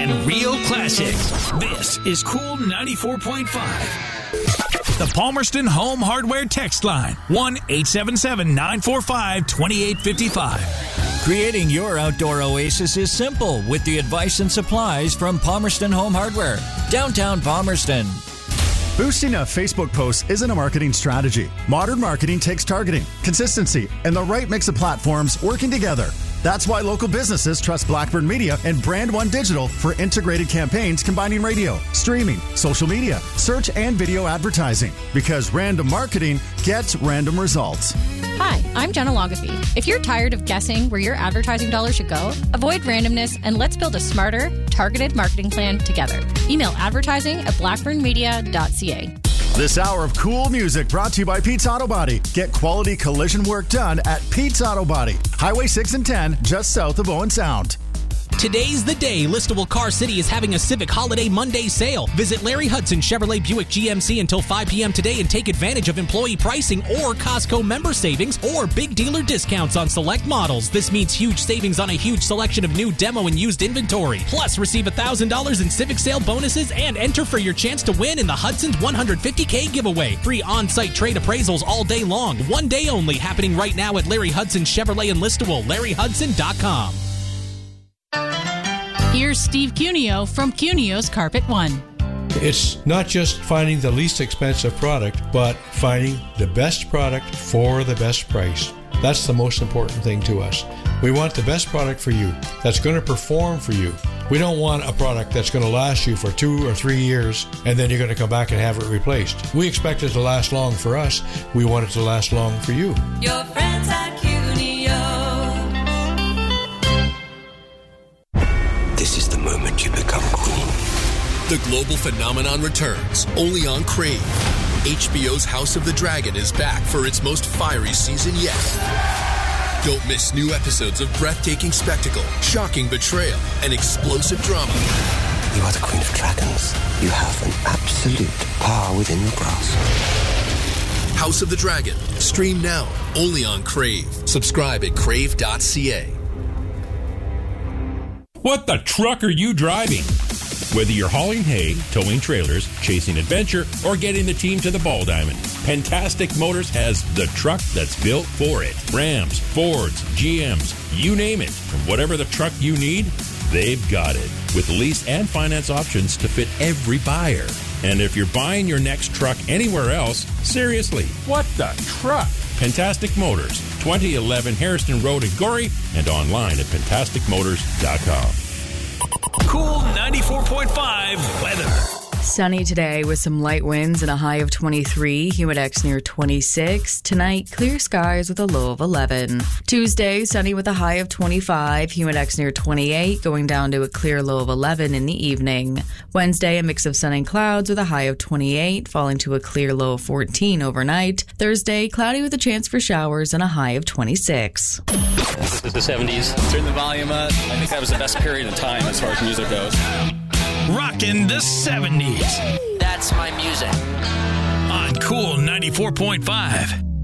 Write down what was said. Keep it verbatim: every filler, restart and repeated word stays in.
and real classics. This is Cool ninety-four point five. The Palmerston Home Hardware text line, one eight seven seven, nine four five, two eight five five. Creating your outdoor oasis is simple with the advice and supplies from Palmerston Home Hardware, downtown Palmerston. Boosting a Facebook post isn't a marketing strategy. Modern marketing takes targeting, consistency, and the right mix of platforms working together. That's why local businesses trust Blackburn Media and Brand One Digital for integrated campaigns combining radio, streaming, social media, search, and video advertising. Because random marketing gets random results. Hi, I'm Jenna Logafee. If you're tired of guessing where your advertising dollars should go, avoid randomness and let's build a smarter, targeted marketing plan together. Email advertising at blackburn media dot c a. This hour of cool music brought to you by Pete's Auto Body. Get quality collision work done at Pete's Auto Body. Highway six and ten, just south of Owen Sound. Today's the day Listable Car City is having a Civic Holiday Monday sale. Visit Larry Hudson Chevrolet Buick G M C until five p.m. today and take advantage of employee pricing or Costco member savings or big dealer discounts on select models. This means huge savings on a huge selection of new demo and used inventory. Plus, receive one thousand dollars in Civic sale bonuses and enter for your chance to win in the Hudson's one hundred fifty K giveaway. Free on-site trade appraisals all day long. One day only, happening right now at Larry Hudson Chevrolet in Listowel, larry hudson dot com. Here's Steve Cuneo from Cuneo's Carpet One. It's not just finding the least expensive product, but finding the best product for the best price. That's the most important thing to us. We want the best product for you that's going to perform for you. We don't want a product that's going to last you for two or three years and then you're going to come back and have it replaced. We expect it to last long for us. We want it to last long for you. Your friends at Cuneo. This is the moment you become queen. The global phenomenon returns, only on Crave. H B O's House of the Dragon is back for its most fiery season yet. Don't miss new episodes of breathtaking spectacle, shocking betrayal, and explosive drama. You are the Queen of Dragons. You have an absolute power within your grasp. House of the Dragon. Stream now, only on Crave. Subscribe at crave dot c a. What the truck are you driving? Whether you're hauling hay, towing trailers, chasing adventure, or getting the team to the ball diamond, Pentastic Motors has the truck that's built for it. Rams, Fords, G Ms, you name it. From whatever the truck you need, they've got it. With lease and finance options to fit every buyer. And if you're buying your next truck anywhere else, seriously, what the truck? Pentastic Motors, twenty eleven Harrison Road in Gorey, and online at pentastic motors dot com. Cool ninety-four point five weather. Sunny today with some light winds and a high of twenty-three, humidex near twenty-six. Tonight, clear skies with a low of eleven. Tuesday, sunny with a high of twenty-five, humidex near twenty-eight, going down to a clear low of eleven in the evening. Wednesday, a mix of sun and clouds with a high of twenty-eight, falling to a clear low of fourteen overnight. Thursday, cloudy with a chance for showers and a high of twenty-six. This is the seventies. Turn the volume up. I think that was the best period of time as far as music goes. Rockin' the seventies. That's my music. On Cool ninety-four point five.